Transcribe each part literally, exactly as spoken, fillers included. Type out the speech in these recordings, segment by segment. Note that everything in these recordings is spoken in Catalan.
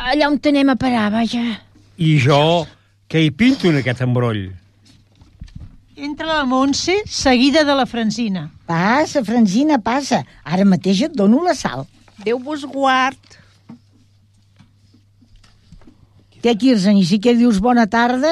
allà on anem a parar, vaja. I jo, què hi pinto en aquest embroll? Entra la Montse, seguida de la Francina. Passa, Francina, passa. Ara mateix et dono la sal. Déu vos guard. Què, Quirze, ni siquiera dius bona tarda?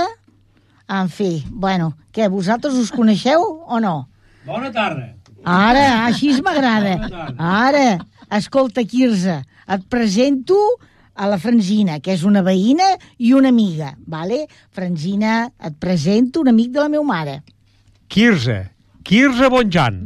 En fi, bueno, què, vosaltres us coneixeu o no? Bona tarda. Ara, així m'agrada. Ara, escolta, Quirze, et presento a la Francina, que és una veïna i una amiga, vale? Francina, et presento un amic de la meva mare. Quirze, Quirze Bonjan.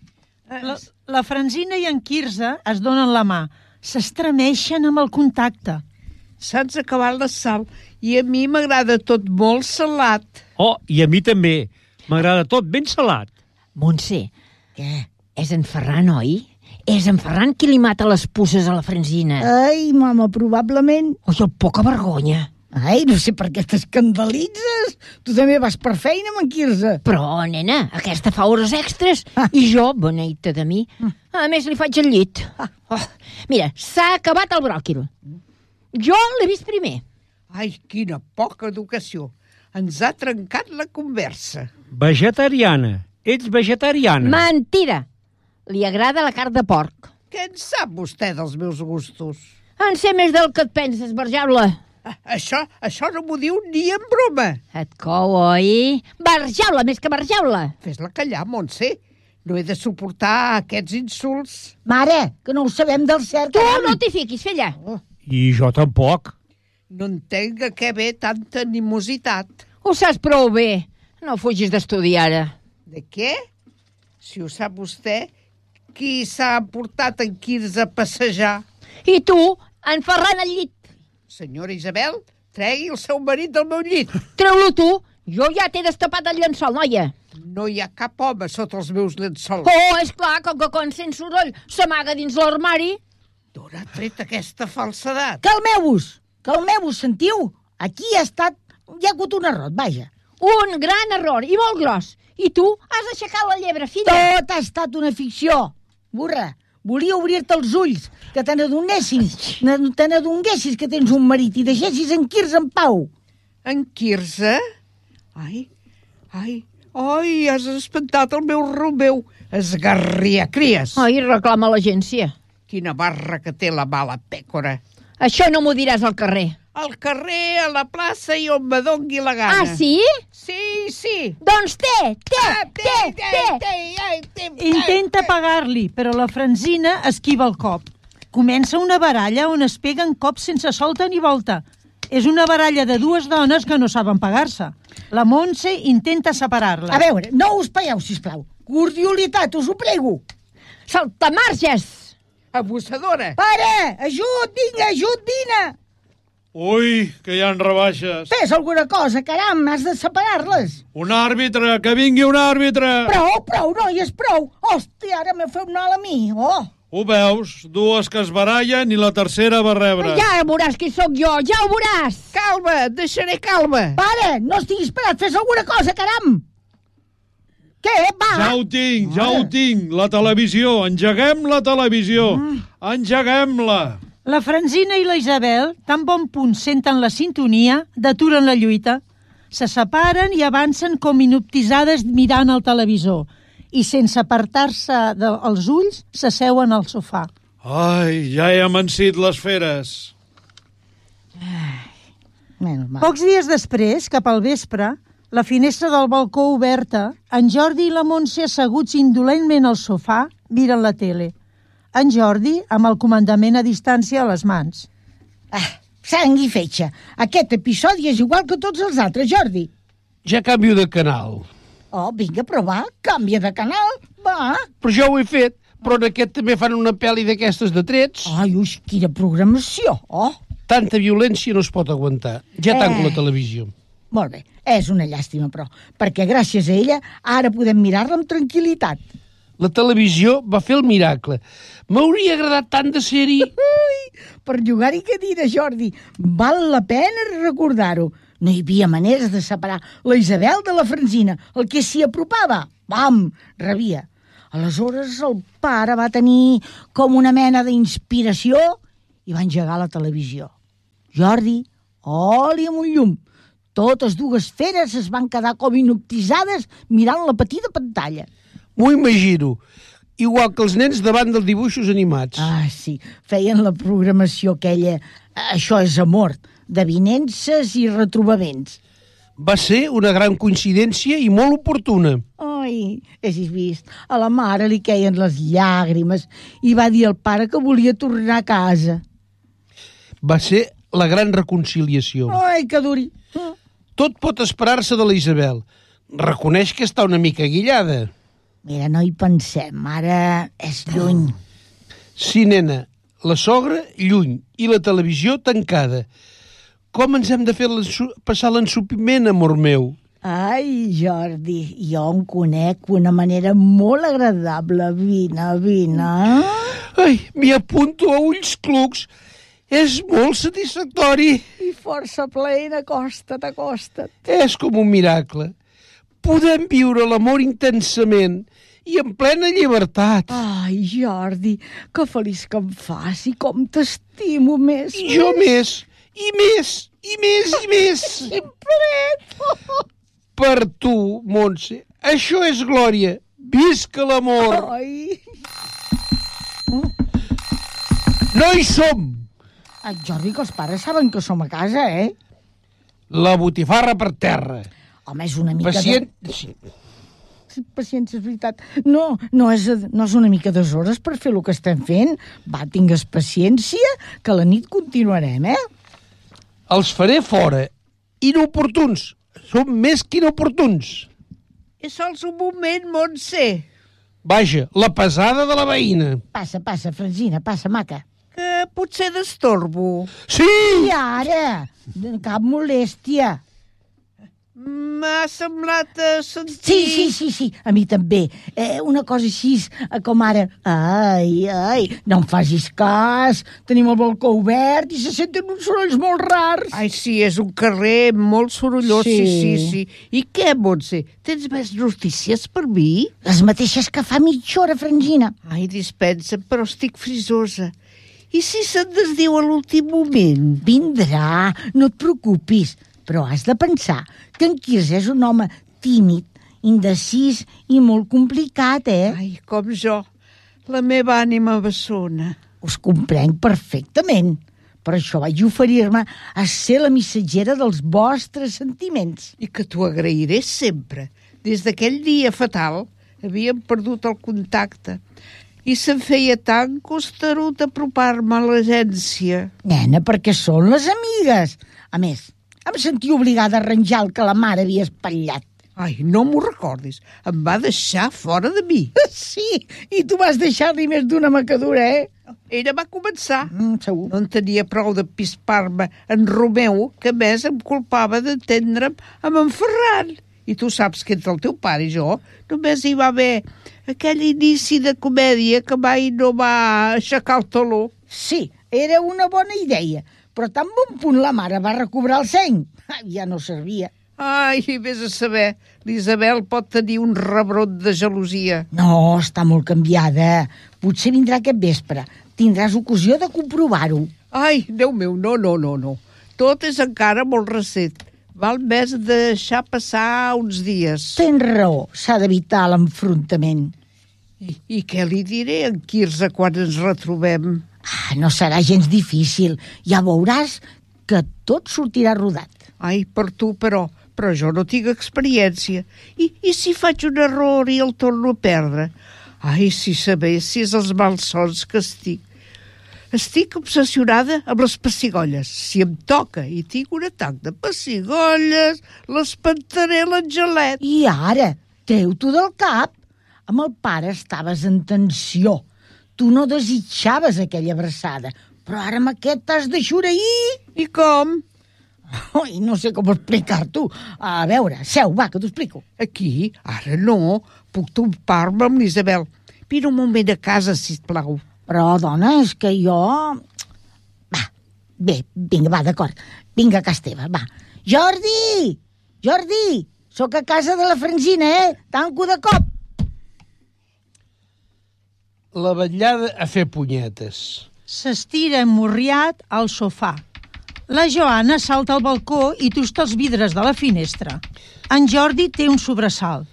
La, la Francina i en Quirze es donen la mà. S'estremeixen amb el contacte. Saps acabar la sal i a mi m'agrada tot molt salat. Oh, i a mi també. M'agrada tot ben salat. Montse, Què? és en Ferran, oi? És en Ferran qui li mata les puces a la Francina. Ai, mama, probablement... Oi, el poca vergonya. Ai, no sé per què t'escandalitzes. Tu també vas per feina amb en Quirze. Però, nena, aquesta fa hores extres. Ah. I jo, beneita de mi, a més li faig el llit. Oh, mira, s'ha acabat el bròquil. Jo l'he vist primer. Ai, quina poca educació. Ens ha trencat la conversa. Vegetariana. Ets vegetariana. Mentida! Li agrada la carn de porc. Què en sap vostè dels meus gustos? En sé més del que et penses, Barjaula. Ah, Això, això no m'ho diu ni en broma. Et cou, oi? Barjaula, més que Barjaula. Fes-la callar, Montse. No he de suportar aquests insults. Mare, que no ho sabem del cert. Tu caram. no t'hi fiquis, filla. I jo tampoc. No entenc a què ve tanta animositat. Ho saps prou bé. No fugis d'estudiar ara. De què? Si ho sap vostè, qui s'ha portat en Quirze a passejar? I tu, en Ferran al llit. Senyora Isabel, tregui el seu marit del meu llit. Treu-lo tu. Jo ja t'he destapat el llençol, noia. No hi ha cap home sota els meus llençols. Oh, és clar, com que quan sent soroll s'amaga dins l'armari. D'on ha tret aquesta falsedat? Calmeu-vos, calmeu-vos, sentiu? Aquí ha estat... Hi ha hagut un error, vaja. Un gran error, i molt gros. I tu has aixecat la llebre, filla. Tot ha estat una ficció. Burra, volia obrir-te els ulls, que te n'adonessis, te n'adonguessis que tens un marit i deixessis en Quirze en pau. En Quirze? Ai, ai, ai, has espantat el meu Romeu. Esgarria, cries. Ai, reclama l'agència. Quina barra que té la mala pècora. Això no m'ho diràs al carrer. Al carrer, a la plaça i on me dongui la gana. Ah, sí? Sí, sí. Doncs té, té, Ah, té, té. Intenta pagar-li, però la Francina esquiva el cop. Comença una baralla on es peguen cops sense solta ni volta. És una baralla de dues dones que no saben pagar-se. La Montse intenta separar-la. A veure, no us pagueu, sisplau. Cordialitat, us ho prego. Saltamarges! Abusadora. Pare, ajut, vinga, ajut, vine. Ui, que hi ha rebaixes. Fes alguna cosa, caram, has de separar-les. Un àrbitre, que vingui un àrbitre. Prou, prou, noies, prou. Hòstia, ara m'he fet mal a mi. Oh. Ho veus? Dues que es barallen i la tercera va rebre. Ja veuràs qui sóc jo, ja ho veuràs! Calma, et deixaré calma. Pare, no estiguis parat, fes alguna cosa, caram. Què, va? Ja ho tinc, ja ho tinc. La televisió, engeguem la televisió. Engeguem-la. La Francina i la Isabel, tan bon punt senten la sintonia, deturen la lluita. Se separen i avancen com inoptitzades mirant el televisor i, sense apartar-se dels ulls, s'asseuen al sofà. Ai, ja he amansit les feres. Menys mal. Pocs dies després, cap al vespre, la finestra del balcó oberta, en Jordi i la Montse asseguts indolentment al sofà, miren la tele. En Jordi, amb el comandament a distància a les mans. Ah, sang i fetge. Aquest episodi és igual que tots els altres, Jordi. Ja canvio de canal. Oh, vinga, però va, canvia de canal, va. Però jo ho he fet, però en aquest també fan una pel·li d'aquestes de trets. Ai, ui, quina programació, oh. Tanta violència no es pot aguantar. Ja tanco Eh. la televisió. Molt bé, és una llàstima, però, perquè gràcies a ella ara podem mirar-la amb tranquil·litat. La televisió va fer el miracle. M'hauria agradat tant de ser-hi. Ui, per jugar-hi cadira, Jordi, val la pena recordar-ho. No hi havia maneres de separar la Isabel de la Francina. El que s'hi apropava, bam, rebia. Aleshores el pare va tenir com una mena d'inspiració i va engegar la televisió. Jordi, oli amb un llum. Totes dues feres es van quedar com hipnotitzades mirant la petita pantalla. M'ho imagino. Igual que els nens davant dels dibuixos animats. Ah, sí, feien la programació aquella, Això és amor, d'avinences i retrobaments. Va ser una gran coincidència i molt oportuna. Ai, has vist, a la mare li queien les llàgrimes i va dir al pare que volia tornar a casa. Va ser la gran reconciliació. Ai, que duri. Tot pot esperar-se de la Isabel. Reconeix que està una mica guillada. Mira, no hi pensem, ara és lluny. Sí, nena, la sogra lluny i la televisió tancada. Com ens hem de fer passar l'ensopiment, amor meu? Ai, Jordi, jo en conec una manera molt agradable. Vine, vine. Ai, m'hi apunto a ulls clucs. És molt satisfactori. I força plaent, acosta't, acosta't. És com un miracle. Podem viure l'amor intensament i en plena llibertat. Ai, Jordi, que feliç que em fas i com t'estimo més. I jo més, i més, i més, i més. Sempre. Per tu, Montse, això és glòria. Visca l'amor. Ai. No hi som. Ai, Jordi, que els pares saben que som a casa, eh? La botifarra per terra. Home, és una mica... Pacient... De... Paciència, és veritat. No, no és, no és una mica d'hores per fer el que estem fent. Va, tingues paciència, que la nit continuarem, eh? Els faré fora. Inoportuns. Som més que inoportuns. És sols un moment, Montse. Vaja, la pesada de la veïna. Passa, passa, Francina, passa, maca. Que potser destorbo. Sí! I ara? Cap molèstia. M'ha semblat a sentir... Sí, sí, sí, sí, a mi també. Eh, una cosa així, com ara... Ai, ai, no em facis cas. Tenim el balcó obert i se senten uns sorolls molt rars. Ai, sí, és un carrer molt sorollós, sí, Sí. sí, sí. I què, Montse? Tens més notícies per mi? Les mateixes que fa mitja hora, Francina. Ai, dispensa'm, però estic frisosa. I si se'n desdiu a l'últim moment? Vindrà, no et preocupis. Però has de pensar que en Quirze és un home tímid, indecis i molt complicat, eh? Ai, com jo. La meva ànima bessona. Us comprenc perfectament. Per això vaig oferir-me a ser la missatgera dels vostres sentiments. I que t'ho agrairé sempre. Des d'aquell dia fatal havíem perdut el contacte i se'm feia tan costerut apropar-me a l'agència. Nena, perquè són les amigues. A més, em sentia obligada a arranjar el que la mare havia espatllat. Ai, no m'ho recordis. Em va deixar fora de mi. Sí, i tu vas deixar-li més d'una macadura, eh? Ella va començar. Mm, segur. No en tenia prou de pispar-me en Romeu, que a més em culpava d'entendre'm amb en Ferran. I tu saps que entre el teu pare i jo només hi va haver aquell inici de comèdia que mai no va aixecar el taló. Sí, era una bona idea, però tan bon punt la mare va recobrar el seny. Ja no servia. Ai, vés a saber, l'Isabel pot tenir un rebrot de gelosia. No, està molt canviada. Potser vindrà aquest vespre. Tindràs ocasió de comprovar-ho. Ai, Déu meu, no, no, no, no. Tot és encara molt recent. Val més deixar passar uns dies. Tens raó, s'ha d'evitar l'enfrontament. I, I què li diré a en Quirze quan ens retrobem? Ah, no serà gens difícil. Ja veuràs que tot sortirà rodat. Ai, per tu, però, però jo no tinc experiència. I, i si faig un error i el torno a perdre? Ai, si sabessis els malsons que estic. Estic obsessionada amb les pessigolles. Si em toca i tinc un atac de pessigolles, l'espantaré l'Angelet. I ara, treu-t'ho del cap. Amb el pare estaves en tensió. Tu no desitjaves aquella abraçada, però ara amb aquest t'has de xureir. I com? Ai, no sé com explicar-t'ho. A veure, seu, va, que t'ho explico. Aquí? Ara no. Puc topar-me amb l'Isabel. Vine un moment a casa, sisplau. Però, dona, és que jo... Va, bé, vinga, va, d'acord. Vinga a casa teva, va. Jordi! Jordi! Sóc a casa de la Francina, eh? Tanco de cop. La vetllada a fer punyetes. S'estira emmorriat al sofà. La Joana salta al balcó i tusta els vidres de la finestra. En Jordi té un sobresalt.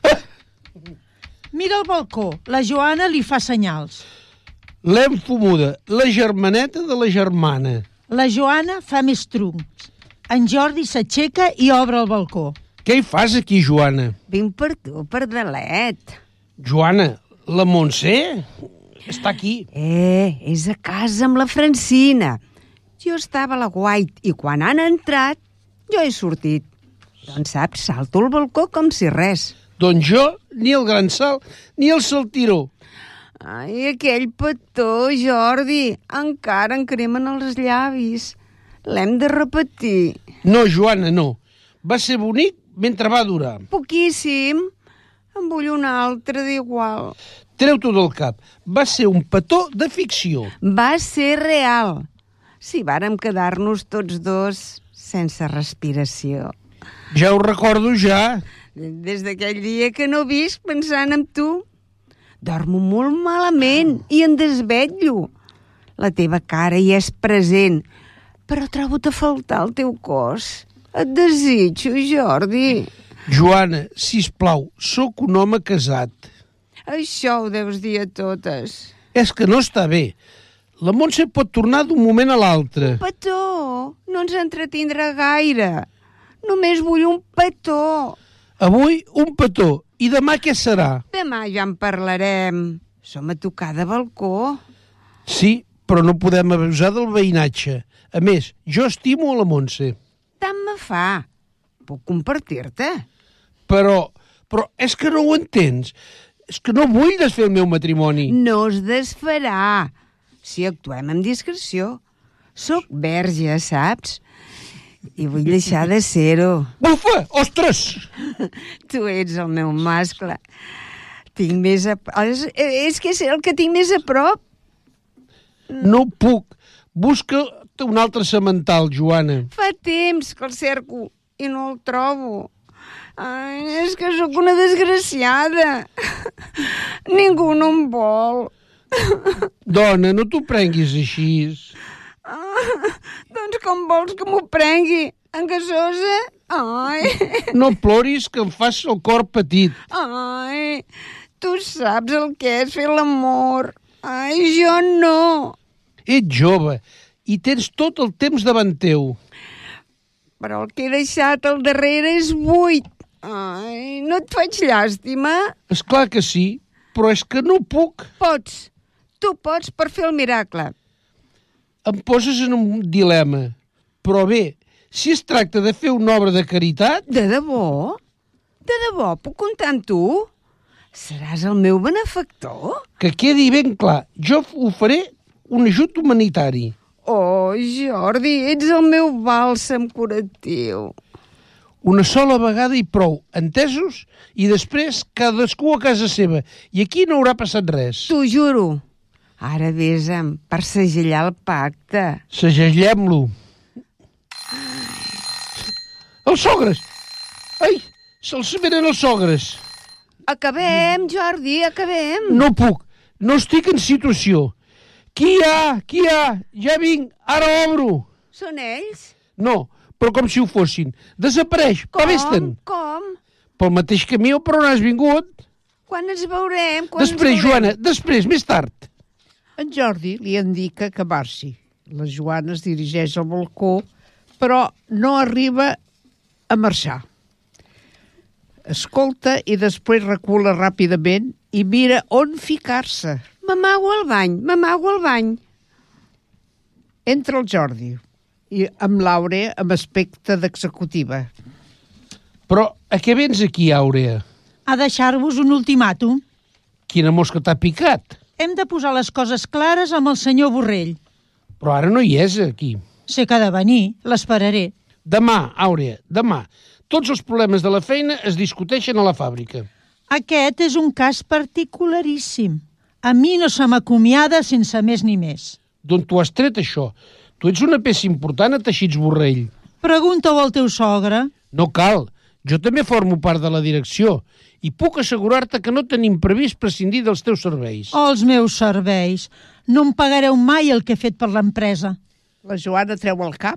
Mira el balcó. La Joana li fa senyals. L'hem fumuda, la germaneta de la germana. La Joana fa més truncs. En Jordi s'aixeca i obre el balcó. Què hi fas aquí, Joana? Vinc per tu, per Dalet. Joana, la Montse està aquí. Eh, és a casa amb la Francina. Jo estava a la White i quan han entrat, jo he sortit. Doncs saps, salto al balcó com si res. Doncs jo, ni el gran salt, ni el saltiró. Ai, aquell petó, Jordi, encara em cremen els llavis. L'hem de repetir. No, Joana, no. Va ser bonic mentre va durar. Poquíssim. En vull un altre d'igual. Treu-t'ho del cap. Va ser un petó de ficció. Va ser real. Si vàrem quedar-nos tots dos sense respiració. Ja ho recordo, ja. Des d'aquell dia que no visc pensant en tu. Dormo molt malament i em desvetllo. La teva cara hi és present, però trobo-te a faltar el teu cos. Et desitjo, Jordi. Joana, sisplau, sóc un home casat. Això ho deus dir a totes. És que no està bé. La Montse pot tornar d'un moment a l'altre. Petó, no ens entretindrà gaire. Només vull un petó. Avui un petó. I demà què serà? Demà ja en parlarem. Som a tocar de balcó. Sí, però no podem abusar del veïnatge. A més, jo estimo a la Montse. Tant me fa. Puc compartir-te? Però, però és que no ho entens. És que no vull desfer el meu matrimoni. No es desfarà. Si actuem amb discreció. Soc verge, saps? I vull deixar de ser-ho. Bufa! Ostres! Tu ets el meu mascle. Tinc més a... És, és que és el que tinc més a prop. No puc. Busca un altre semental, Joana. Fa temps que el cerco i no el trobo. Ai, és que sóc una desgraciada. Ningú no em vol. Dona, no t'ho prenguis així. Ah, doncs com vols que m'ho prengui? En gasosa? Ai. No ploris, que em fas el cor petit. Ai, tu saps el que és fer l'amor. Ai, jo no. Ets jove i tens tot el temps davant teu. Però el que he deixat al darrere és buit. Ai, no et faig llàstima? És clar que sí, però és que no puc. Pots. Tu pots per fer el miracle. Em poses en un dilema. Però bé, si es tracta de fer una obra de caritat... De debò? De debò, puc comptar amb tu? Seràs el meu benefactor? Que quedi ben clar, jo ho faré un ajut humanitari. Oh, Jordi, ets el meu bàlsam curatiu. Una sola vegada i prou, entesos? I després cadascú a casa seva. I aquí no haurà passat res. T'ho juro. Ara vés-em per segellar el pacte. Segellem-lo. Els sogres! Ai, se'ls venen els sogres. Acabem, Jordi, acabem. No puc, no estic en situació. Qui hi ha? Qui hi ha? Ja vinc, ara obro. Són ells? No, però com si ho fossin. Desapareix, Com? pavesten. Com? Pel mateix camí o per on has vingut? Quan ens veurem? Quan Després, ens veurem? Joana, després, més tard. En Jordi li indica que marxi. La Joana es dirigeix al balcó, però no arriba a marxar. Escolta i després recula ràpidament i mira on ficar-se. M'amago al bany, m'amago al bany. Entra el Jordi i amb l'Àurea amb aspecte d'executiva. Però a què vens aquí, Àurea? A deixar-vos un ultimàtum. Quina mosca t'ha picat? Hem de posar les coses clares amb el senyor Borrell. Però ara no hi és, aquí. Sé que ha de venir, l'esperaré. Demà, Àurea, demà. Tots els problemes de la feina es discuteixen a la fàbrica. Aquest és un cas particularíssim. A mi no se m'acomiada sense més ni més. D'on t'ho has tret, això? Tu ets una peça important a Teixits Borrell. Pregunta-ho al teu sogre. No cal. Jo també formo part de la direcció i puc assegurar-te que no tenim previst prescindir dels teus serveis. Oh, els meus serveis. No em pagareu mai el que he fet per l'empresa. La Joana treu el cap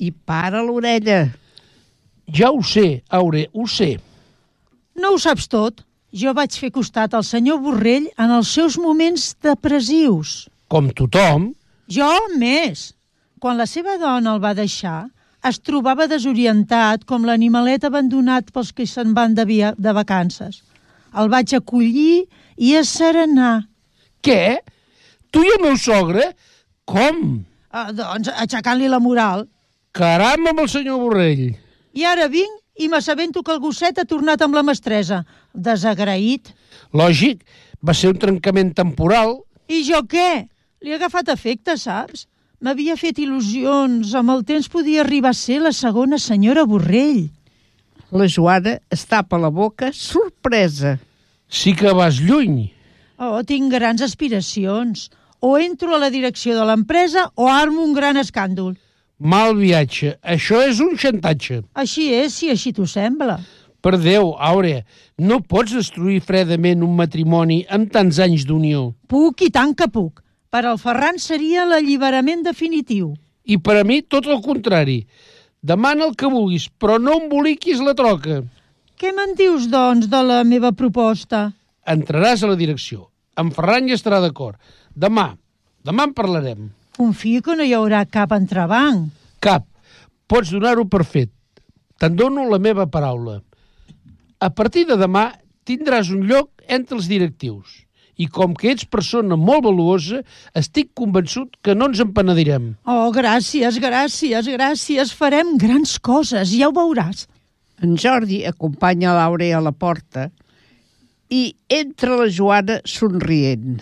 I para l'orella. Ja ho sé, Aure, ho sé. No ho saps tot. Jo vaig fer costat al senyor Borrell en els seus moments depressius. Com tothom. Jo més. Quan la seva dona el va deixar, es trobava desorientat com l'animalet abandonat pels que se'n van de, via, de vacances. El vaig acollir i asserenar. Què? Tu i el meu sogre? Com? Ah, doncs aixecant-li la moral. Caram amb el senyor Borrell. I ara vinc i m'assabento que el gosset ha tornat amb la mestressa. Desagraït. Lògic, va ser un trencament temporal. I jo què? Li ha agafat efecte, saps? M'havia fet il·lusions. Amb el temps podia arribar a ser la segona senyora Borrell. La Joana es tapa la boca, sorpresa. Sí que vas lluny. Oh, tinc grans aspiracions. O entro a la direcció de l'empresa o armo un gran escàndol. Mal viatge. Això és un xantatge. Així és, si així t'ho sembla. Per Déu, Àurea, no pots destruir fredament un matrimoni amb tants anys d'unió. Puc i tant que puc. Per al Ferran seria l'alliberament definitiu. I per a mi tot el contrari. Demana el que vulguis, però no emboliquis la troca. Què me'n dius, doncs, de la meva proposta? Entraràs a la direcció. En Ferran hi estarà d'acord. Demà, demà en parlarem. Confio que no hi haurà cap entrebanc. Cap. Pots donar-ho per fet. Te'n dono la meva paraula. A partir de demà tindràs un lloc entre els directius. I com que ets persona molt valuosa, estic convençut que no ens en penedirem. Oh, gràcies, gràcies, gràcies. Farem grans coses, ja ho veuràs. En Jordi acompanya l'Àurea a la porta i entra la Joana somrient.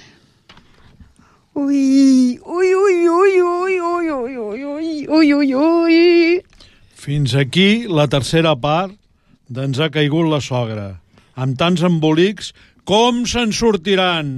Ui, ui, ui, ui, ui, ui, ui, ui, ui, ui, ui, ui. Fins aquí la tercera part d'Ens ha caigut la sogra. Amb tants embolics, com se'n sortiran?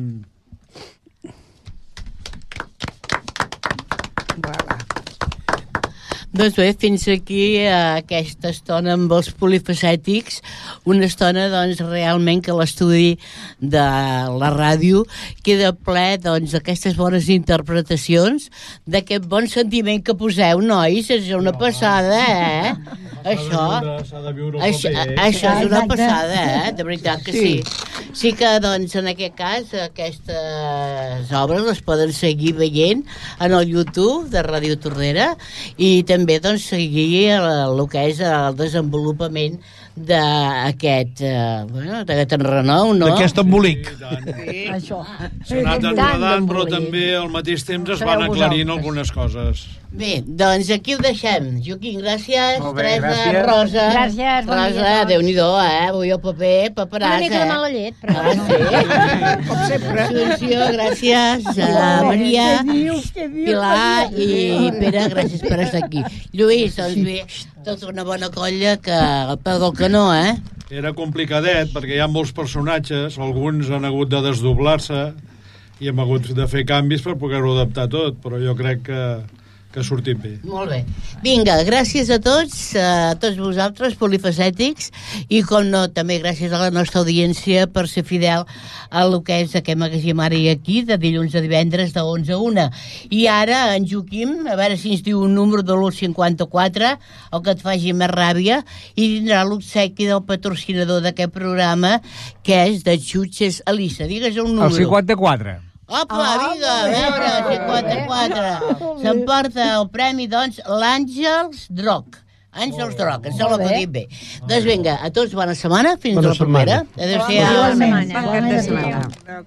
Doncs bé, fins aquí eh, aquesta estona amb els polifacètics, una estona doncs realment que l'estudi de la ràdio queda ple doncs d'aquestes bones interpretacions, d'aquest bon sentiment que poseu, nois, és una passada, eh? Això, això, això és una passada, eh? De veritat que sí. Sí que, doncs, en aquest cas, aquestes obres les poden seguir veient en el YouTube de Ràdio Tordera i també, doncs, seguir el, el que és el desenvolupament d'aquest eh, bueno, d'aquest enrenou, no? D'aquest embolic. Sí, Això. s'ha anat enredant, però també al mateix temps es van aclarint algunes coses. Bé, doncs aquí ho deixem. Joaquim, gràcies. Molt bé, Teresa, gràcies. Rosa. Gràcies, bon dia a Rosa, tots. Déu-n'hi-do, eh? Avui el paper, paperàs, Una mica de eh? mala llet, però... Ah, sí? Com sempre. Assumpció, gràcies. Uh, Maria, Pilar i Pere, gràcies per estar aquí. Lluís, doncs bé, tota una bona colla que al peu del canó, eh? Era complicadet, perquè hi ha molts personatges, alguns han hagut de desdoblar-se i hem hagut de fer canvis per poder-ho adaptar tot, però jo crec que, que ha sortit bé. Molt bé. Vinga, gràcies a tots, a tots vosaltres, polifacètics, i com no, també gràcies a la nostra audiència per ser fidel a lo que és aquest magasimari aquí, de dilluns a divendres, de onze a una. I ara, en Joaquim, a veure si ens diu un número de l'u cinquanta-quatre, el que et faci més ràbia, i tindrà l'obsequi del patrocinador d'aquest programa, que és de Xutxes Elisa. Digues un número. El cinquanta-quatre. Opa, vinga, a veure, cinquanta-quatre. S'emporta el premi, doncs, l'Àngels Droc. Àngels Droc, em sembla que ho dic bé. Doncs vinga, a tots bona setmana, fins Bona a la propera. Adéu-siau. Bona setmana. Bon cap de setmana.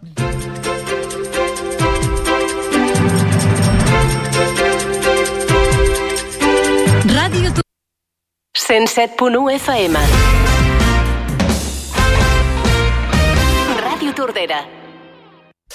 Ràdio cent set punt u F M. Ràdio Tordera.